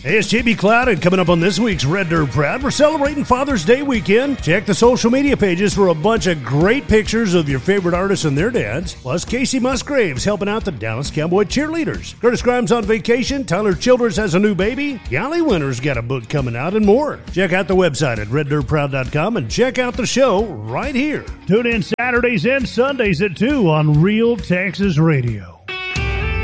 Hey, it's JB Cloud, and coming up on this week's Red Dirt Proud, we're celebrating Father's Day weekend. Check the social media pages for a bunch of great pictures of your favorite artists and their dads. Plus, Casey Musgraves helping out the Dallas Cowboy cheerleaders. Curtis Grimes on vacation. Tyler Childers has a new baby. Gally Winter's got a book coming out and more. Check out the website at reddirtproud.com and check out the show right here. Tune in Saturdays and Sundays at 2 on Real Texas Radio.